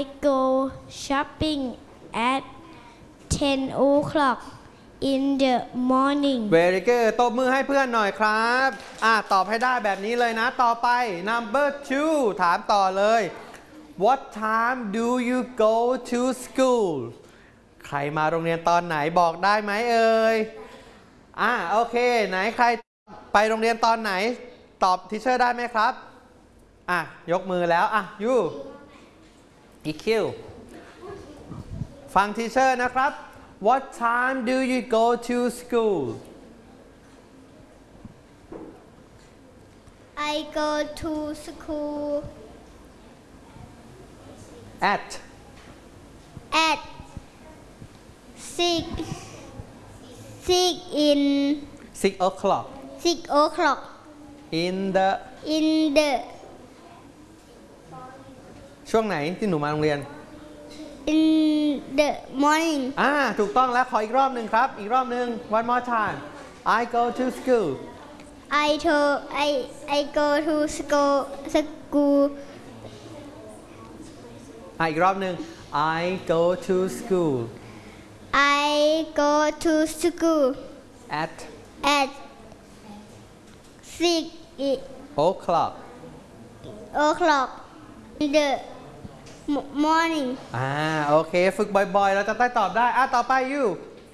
go shopping at 10 o'clock in the morning Very good ตบมือให้เพื่อนหน่อยครับตอบให้ได้แบบนี้เลยนะต่อไป number 2 ถามต่อเลย What time do you go to school ใครมาโรงเรียนตอนไหนบอกได้ไหมเอ่ยโอเคไหนใครไปโรงเรียนตอนไหนตอบทีเชอร์ได้ไหมครับยกมือแล้วyou EQ ฟังทีเชอร์นะครับ What time do you go to school I go to school at 6 o'clock in the ช่วงไหนที่หนูมาโรงเรียน in the morning ถูกต้องแล้วขออีกรอบหนึ่งครับอีกรอบหนึ่ง one more time I go to school I go to school อีกรอบหนึ่ง I go to school I go to school at 6 o'clock in the morning โอเคฝึกบ่อยๆเราจะได้ตอบได้ต่อไปyou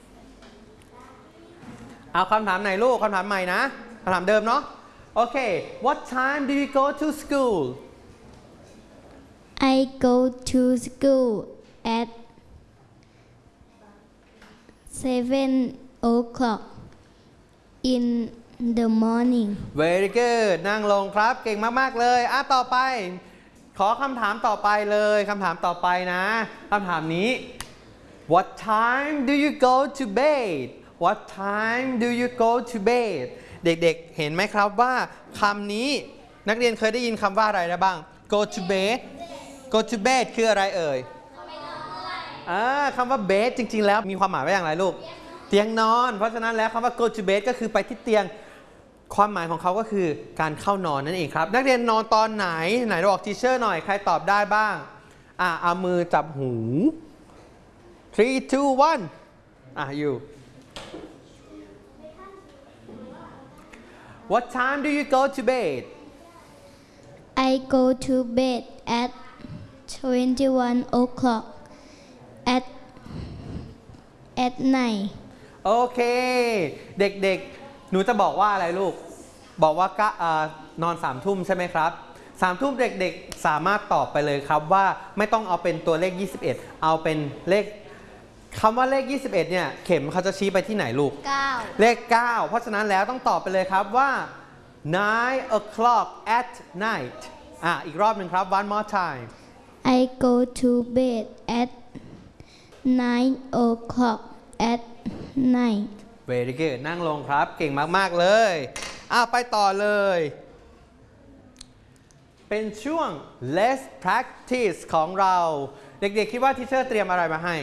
เอาคำถามไหนลูกคำถามใหม่นะคำถามเดิมเนาะโอเค What time do you go to school I go to school at 7 o'clock in the morning Very good นั่งลงครับเก่งมากๆเลยต่อไปขอคำถามต่อไปเลยคำถามต่อไปนะคำถามนี้ What time do you go to bed What time do you go to bed เด็กๆเห็นไหมครับว่าคำนี้นักเรียนเคยได้ยินคำว่าอะไรนะบ้าง Go to bed Go to bed คืออะไรเอ่ยคำว่า bed จริงๆแล้วมีความหมายว่าอย่างไรลูกเตียงนอนเพราะฉะนั้นแล้วคำว่า go to bed ก็คือไปที่เตียงความหมายของเขาก็คือการเข้านอนนั่นเองครับนักเรียนนอนตอนไหนบอกทีเชอร์หน่อยใครตอบได้บ้างเอามือจับหู 3 2 1you What time do you go to bed I go to bed at 21 o'clock at night โอเคเด็กๆหนูจะบอกว่าอะไรลูกบอกว่านอน3 ทุ่มใช่ไหมครับ3 ทุ่มเด็กๆสามารถตอบไปเลยครับว่าไม่ต้องเอาเป็นตัวเลข21เอาเป็นเลขคำว่าเลข21เนี่ยเข็มเขาจะชี้ไปที่ไหนลูก9เลข9เพราะฉะนั้นแล้วต้องตอบไปเลยครับว่า 9 o'clock at nightอีกรอบหนึ่งครับ one more time I go to bed at 9 o'clock at night Very good นั่งลงครับเก่งมากๆเลยไปต่อเลยเป็นช่วง Let's practice ของเราเด็กๆคิดว่าทีเชอร์เตรียมอะไรมาให้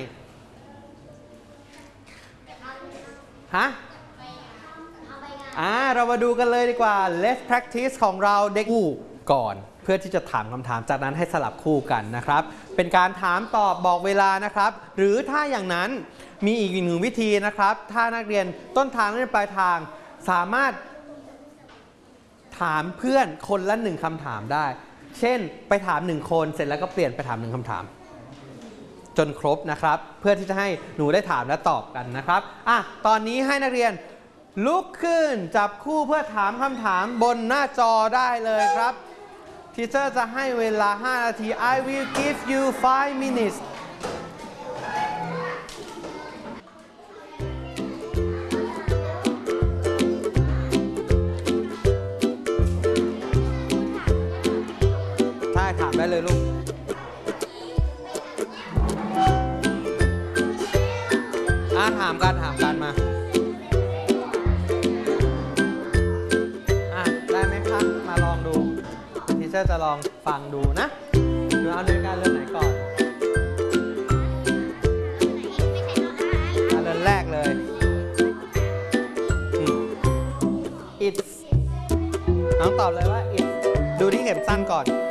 เรามาดูกันเลยดีกว่า Let's practice ของเราเด็กคู่ก่อนเพื่อที่จะถามคำถามจากนั้นให้สลับคู่กันนะครับเป็นการถามตอบบอกเวลานะครับหรือถ้าอย่างนั้นมีอีกหนึ่งวิธีนะครับถ้านักเรียนต้นทางและปลายทางสามารถถามเพื่อนคนละ1คำถามได้เช่นไปถาม1คนเสร็จแล้วก็เปลี่ยนไปถาม1คำถามจนครบนะครับเพื่อที่จะให้หนูได้ถามและตอบกันนะครับตอนนี้ให้นักเรียนลุกขึ้นจับคู่เพื่อถามคำถามบนหน้าจอได้เลยครับทีเชอร์จะให้เวลา5 นาที I will give you 5 minutesถามได้เลยลูกถามกันมาได้ไหมครับมาลองดูทีเชอร์จะลองฟังดูนะดูเอาเรื่องการเรื่องไหนก่อนเรื่องแรกเลย it's น้องตอบเลยว่า it's ดูที่เข็มสั้นก่อน